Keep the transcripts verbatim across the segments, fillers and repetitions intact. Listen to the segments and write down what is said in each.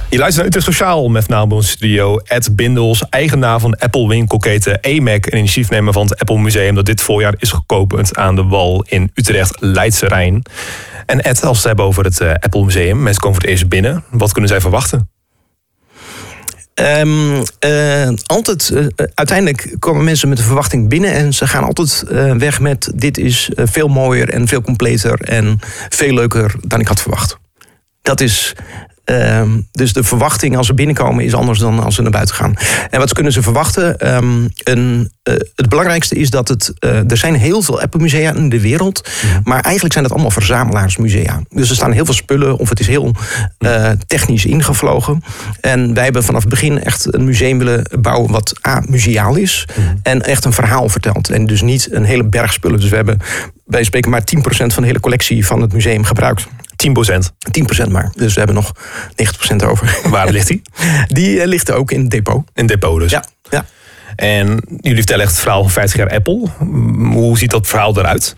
Je luistert naar Utrecht Sociaal met vanavond bij ons studio Ed Bindels, eigenaar van Apple winkelketen A M A C en initiatiefnemer van het Apple Museum dat dit voorjaar is geopend aan de Wal in Utrecht Leidse Rijn. En Ed, als we het hebben over het uh, Apple Museum, mensen komen voor het eerst binnen. Wat kunnen zij verwachten? Um, uh, altijd, uh, uiteindelijk komen mensen met de verwachting binnen en ze gaan altijd uh, weg met dit is uh, veel mooier en veel completer en veel leuker dan ik had verwacht. Dat is Um, dus de verwachting als ze binnenkomen is anders dan als ze naar buiten gaan. En wat kunnen ze verwachten? Um, een, uh, het belangrijkste is dat het... Uh, er zijn heel veel Apple-musea in de wereld. Ja. Maar eigenlijk zijn het allemaal verzamelaarsmusea. Dus er staan heel veel spullen of het is heel uh, technisch ingevlogen. En wij hebben vanaf het begin echt een museum willen bouwen wat A, museaal is. Ja. En echt een verhaal vertelt. En dus niet een hele berg spullen. Dus we hebben, wij spreken maar tien procent van de hele collectie van het museum gebruikt. tien procent? tien procent maar. Dus we hebben nog negentig procent over. Waar ligt die? Die uh, ligt ook in het depot. In het depot dus? Ja. ja. En jullie vertellen echt het verhaal van vijftig jaar Apple. Hoe ziet dat verhaal eruit?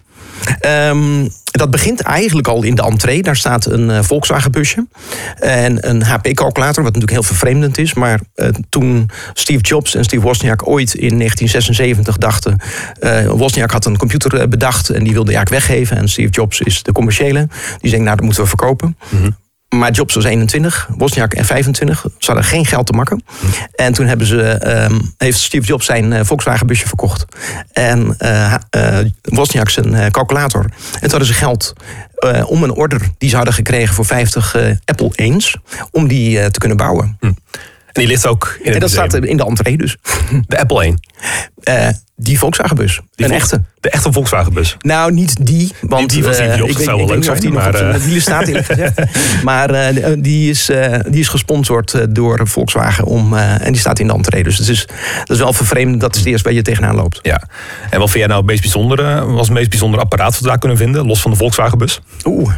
Um, dat begint eigenlijk al in de entree. Daar staat een uh, Volkswagen busje. En een H P-calculator, wat natuurlijk heel vervreemdend is. Maar uh, toen Steve Jobs en Steve Wozniak ooit in negentien zesenzeventig dachten... Uh, Wozniak had een computer bedacht en die wilde hij eigenlijk weggeven. En Steve Jobs is de commerciële. Die zei, nou, dat moeten we verkopen. Mm-hmm. Maar Jobs was eenentwintig, Wozniak en vijfentwintig. Ze hadden geen geld te makken. En toen hebben ze, um, heeft Steve Jobs zijn uh, Volkswagen busje verkocht. En uh, uh, Wozniak zijn uh, calculator. En toen hadden ze geld uh, om een order die ze hadden gekregen voor vijftig uh, Apple ééns... om die uh, te kunnen bouwen. Hm. En die ligt ook in het En dat museum. staat in de entree dus. De Apple één? Uh, die Volkswagenbus. Die een Volks- echte. De echte Volkswagenbus? Nou, niet die. Want die van Steve Jobs, uh, ik weet, zou wel ik leuk weet niet of die zijn, nog maar, op uh... zijn wielen staat, eerlijk gezegd. Maar uh, die, is, uh, die is gesponsord uh, door Volkswagen. Om, uh, en die staat in de entree. Dus het is, dat is wel vervreemd. Dat is het eerst waar je tegenaan loopt. Ja. En wat vind jij nou het meest bijzondere, was het meest bijzondere apparaat wat we daar kunnen vinden? Los van de Volkswagenbus? Oeh.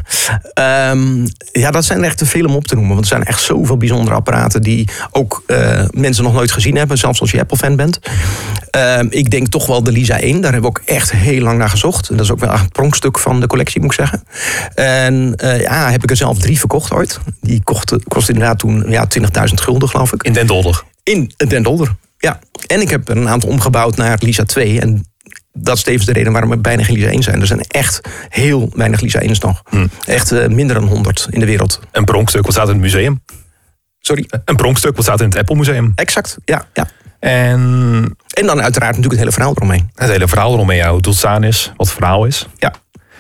Um, ja, dat zijn er echt te veel om op te noemen. Want er zijn echt zoveel bijzondere apparaten die ook uh, mensen nog nooit gezien hebben. Zelfs als je Apple-fan bent. Uh, ik denk toch wel de Lisa één. Daar hebben we ook echt heel lang naar gezocht. En dat is ook wel een pronkstuk van de collectie, moet ik zeggen. En uh, ja, heb ik er zelf drie verkocht ooit. Die kocht, kost inderdaad toen ja, twintigduizend gulden, geloof ik. In Den Dolder? In Den Dolder, ja. En ik heb er een aantal omgebouwd naar Lisa twee. En dat is tevens de reden waarom er bijna geen Lisa één zijn. Er zijn echt heel weinig Lisa ééns nog. Hmm. Echt uh, minder dan honderd in de wereld. Een pronkstuk, wat staat in het museum? Sorry? Een pronkstuk, wat staat in het Apple Museum? Exact, ja. ja. En... en dan uiteraard natuurlijk het hele verhaal eromheen. Het hele verhaal eromheen, ja, hoe het ontstaan is, wat het verhaal is. Ja.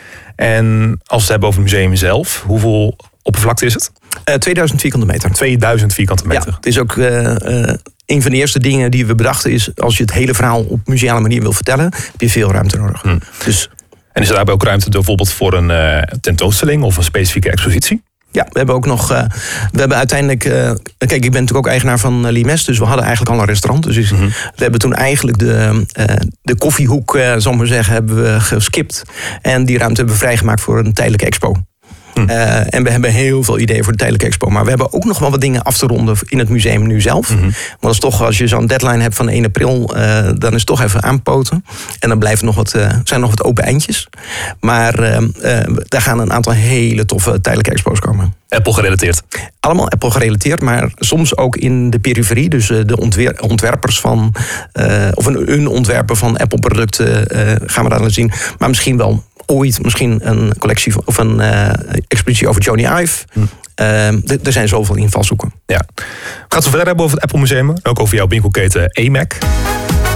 En als we het hebben over het museum zelf, hoeveel oppervlakte is het? Uh, tweeduizend vierkante meter. tweeduizend vierkante meter. Ja, het is ook uh, uh, een van de eerste dingen die we bedachten is, als je het hele verhaal op museale manier wil vertellen, heb je veel ruimte nodig. Hmm. Dus, en is er daarbij ook ruimte bijvoorbeeld voor een uh, tentoonstelling of een specifieke expositie? Ja, we hebben ook nog, uh, we hebben uiteindelijk, uh, kijk, ik ben natuurlijk ook eigenaar van uh, Limes, dus we hadden eigenlijk al een restaurant. Dus mm-hmm. we hebben toen eigenlijk de, uh, de koffiehoek, uh, zal ik maar zeggen, hebben we geskipt. En die ruimte hebben we vrijgemaakt voor een tijdelijke expo. Hm. Uh, en we hebben heel veel ideeën voor de tijdelijke expo. Maar we hebben ook nog wel wat dingen af te ronden in het museum nu zelf. Mm-hmm. Want dat is toch, als je zo'n deadline hebt van één april... Uh, dan is het toch even aanpoten. En dan blijven nog wat, uh, zijn nog wat open eindjes. Maar uh, uh, daar gaan een aantal hele toffe tijdelijke expo's komen. Apple gerelateerd? Allemaal Apple gerelateerd, maar soms ook in de periferie. Dus uh, de ontwer- ontwerpers van... Uh, of een, een ontwerper van Apple producten uh, gaan we daar laten zien. Maar misschien wel... ooit misschien een collectie of een uh, expositie over Jony Ive. Hm. Uh, d- er zijn zoveel invalshoeken. Ja. We gaan het zo verder hebben over het Apple Museum. Ook over jouw winkelketen A M A C.